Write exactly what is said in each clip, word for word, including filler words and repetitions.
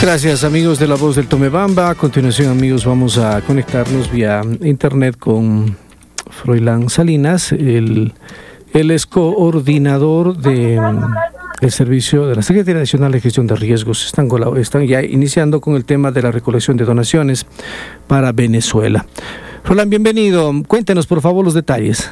Gracias, amigos de La Voz del Tomebamba. A continuación, amigos, vamos a conectarnos vía internet con Froilán Salinas. Él, él es coordinador de el servicio de la Secretaría Nacional de Gestión de Riesgos. Están, están ya iniciando con el tema de la recolección de donaciones para Venezuela. Froilán, bienvenido. Cuéntenos, por favor, los detalles.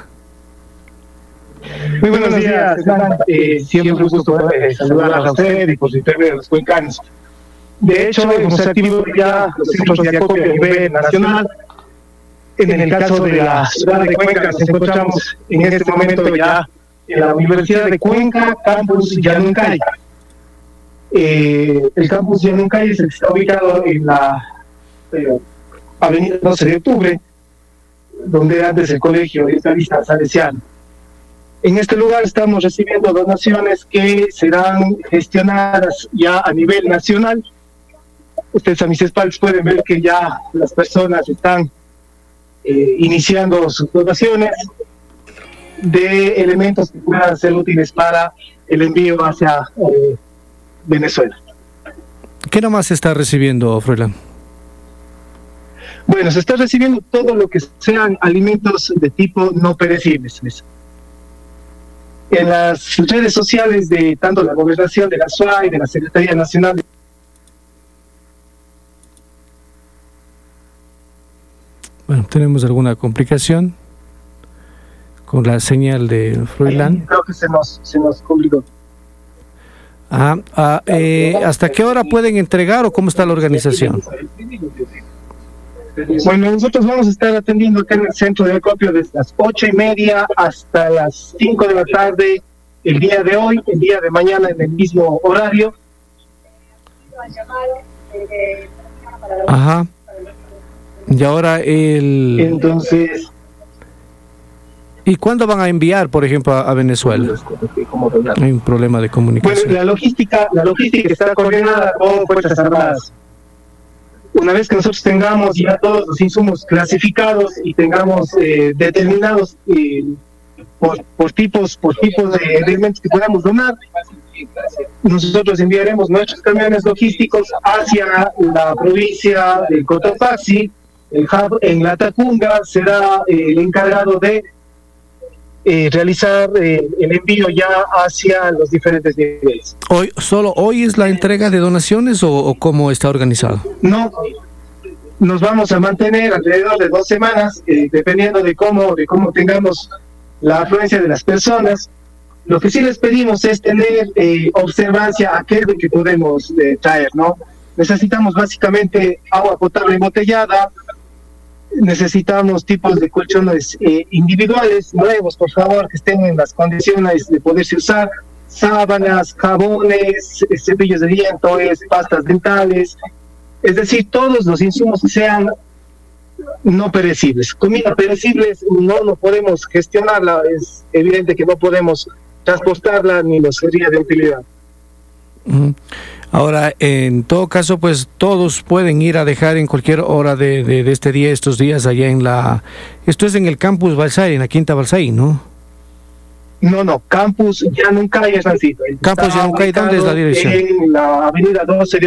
Muy buenos días, Hernán. Eh, siempre un gusto poder saludar a usted y por su internet de los cuencanos. De hecho, hemos activado ya los centros de acopio a nivel nacional. En el caso de la ciudad de Cuenca, nos encontramos en este momento ya en la Universidad de Cuenca, campus Yanuncay. Eh, el campus Yanuncay está ubicado en la eh, avenida doce de octubre, donde era antes el colegio de esta vista salesiano. En este lugar estamos recibiendo donaciones que serán gestionadas ya a nivel nacional. Ustedes a mis espaldas pueden ver que ya las personas están eh, iniciando sus donaciones de elementos que puedan ser útiles para el envío hacia eh, Venezuela. ¿Qué nomás se está recibiendo, Froilán? Bueno, se está recibiendo todo lo que sean alimentos de tipo no perecibles. En las redes sociales de tanto la Gobernación, de la S U A y de la Secretaría Nacional de... Bueno, ¿tenemos alguna complicación con la señal de Froilán? Creo que se nos, se nos complicó. Ah, ah, eh, ¿hasta qué hora pueden entregar o cómo está la organización? Bueno, nosotros vamos a estar atendiendo acá en el centro de acopio desde las ocho y media hasta las cinco de la tarde el día de hoy, el día de mañana en el mismo horario. Ajá. Y ahora el... Entonces... ¿Y cuándo van a enviar, por ejemplo, a, a Venezuela? Hay un problema de comunicación. Bueno, la logística, la logística está coordinada con Fuerzas Armadas. Una vez que nosotros tengamos ya todos los insumos clasificados y tengamos eh, determinados eh, por, por tipos por tipos de elementos que podamos donar, nosotros enviaremos nuestros camiones logísticos hacia la provincia de Cotopaxi. El hub en La Tacunga será eh, el encargado de eh, realizar eh, el envío ya hacia los diferentes niveles. Hoy, ¿Solo hoy es la entrega de donaciones o, o cómo está organizado? No, nos vamos a mantener alrededor de dos semanas, eh, dependiendo de cómo, de cómo tengamos la afluencia de las personas. Lo que sí les pedimos es tener eh, observancia a qué es lo que podemos eh, traer, ¿no? Necesitamos básicamente agua potable embotellada, necesitamos tipos de colchones eh, individuales, nuevos, por favor, que estén en las condiciones de poderse usar, sábanas, jabones, cepillos de dientes, pastas dentales, es decir, todos los insumos que sean no perecibles. Comida perecibles no, no podemos gestionarla, es evidente que no podemos transportarla ni nos sería de utilidad. Uh-huh. Ahora, en todo caso, pues todos pueden ir a dejar en cualquier hora de, de, de este día, estos días, allá en la... Esto es en el campus Balsay, en la Quinta Balsay, ¿no? No, no, campus Yanuncay es así. Campus Yanuncay, ¿dónde es la dirección? En la avenida doce de